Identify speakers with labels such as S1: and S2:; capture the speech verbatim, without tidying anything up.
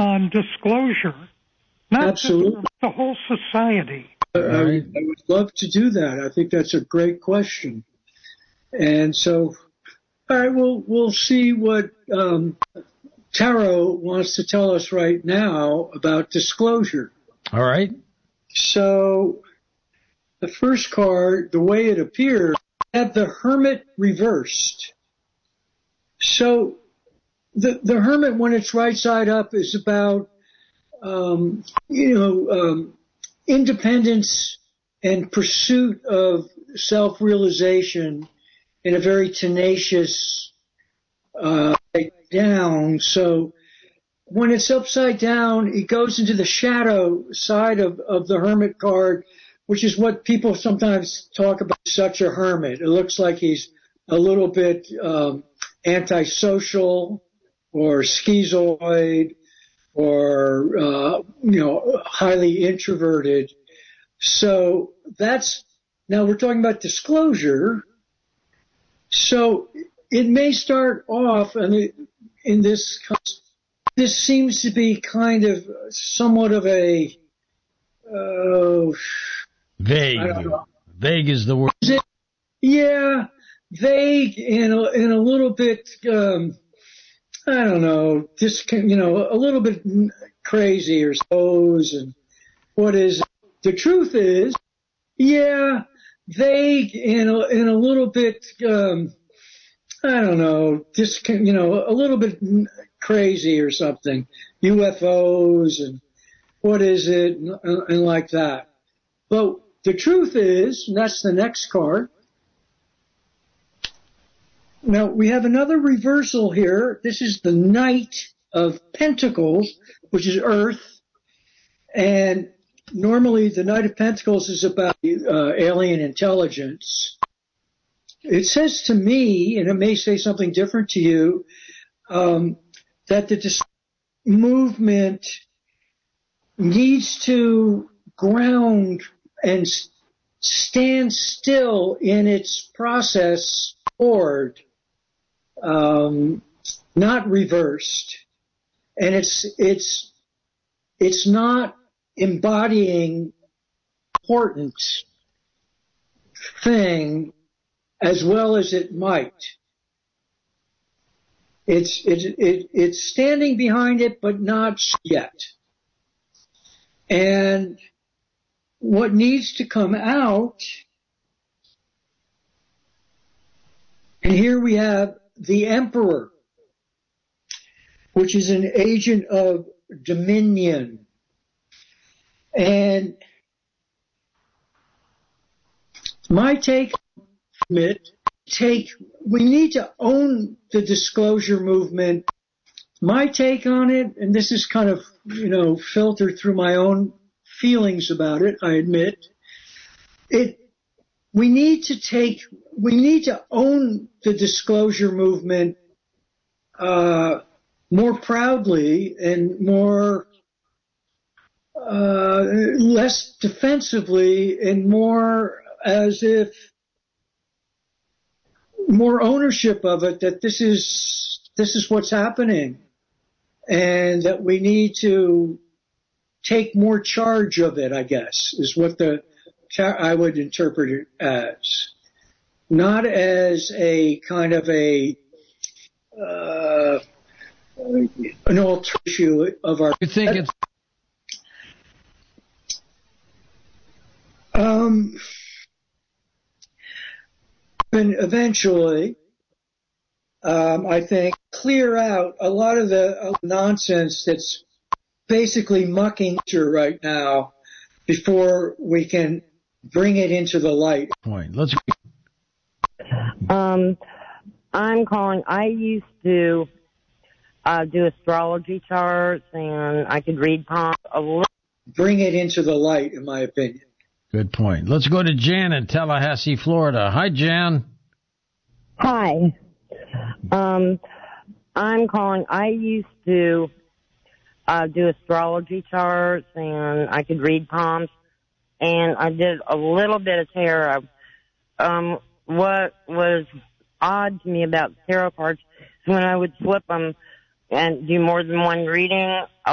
S1: on disclosure, not
S2: Absolutely.
S1: just the whole society.
S2: I, I, would, I would love to do that. I think that's a great question. And so, all right, we'll, we'll see what um, Taro wants to tell us right now about disclosure.
S3: All right.
S2: So the first card, the way it appears, had the Hermit reversed. So the the Hermit, when it's right side up, is about, um, you know, um, independence and pursuit of self-realization in a very tenacious uh, down. So when it's upside down, it goes into the shadow side of, of the Hermit card, which is what people sometimes talk about, such a hermit. It looks like he's a little bit um, antisocial or schizoid or, uh, you know, highly introverted. So that's, now we're talking about disclosure. So it may start off, I mean, in this, this seems to be kind of somewhat of a, uh,
S3: vague.
S2: I don't know.
S3: Vague is the word.
S2: Is it, yeah, vague and a, and a little bit, um, I don't know, just, you know, a little bit crazy or suppose. And what is it? The truth is, yeah, vague and a, and a little bit, um, I don't know, just, you know, a little bit crazy or something. U F Os and what is it and, and like that. But the truth is, and that's the next card. Now, we have another reversal here. This is the Knight of Pentacles, which is Earth. And normally the Knight of Pentacles is about uh, alien intelligence. It says to me, and it may say something different to you, um, that the dis- movement needs to ground and stand still in its process forward, um, not reversed. And it's, it's, it's not embodying important thing as well as it might. It's, it's, it, it's standing behind it, but not yet. And what needs to come out, and here we have the Emperor, which is an agent of dominion. And my take from it, take, we need to own the disclosure movement. My take on it, and this is kind of, you know, filtered through my own feelings about it, I admit, it, we need to take, we need to own the disclosure movement, uh, more proudly and more, uh, less defensively and more as if more ownership of it, that this is, this is what's happening and that we need to take more charge of it, I guess, is what the, I would interpret it as. Not as a kind of a, uh, an alter issue of our.
S3: You think it's?
S2: Um, and eventually, um, I think, clear out a lot of the uh, nonsense that's basically mucking right now before we can bring it into the light.
S3: Point. Let's.
S4: Um, I'm calling. I used to uh, do astrology charts, and I could read palms a little.
S2: Bring it into the light, in my opinion.
S3: Good point. Let's go to Jan in Tallahassee, Florida. Hi, Jan.
S4: Hi. Um, I'm calling. I used to uh, do astrology charts, and I could read palms, and I did a little bit of tarot. Um, what was odd to me about tarot cards is when I would flip them and do more than one reading,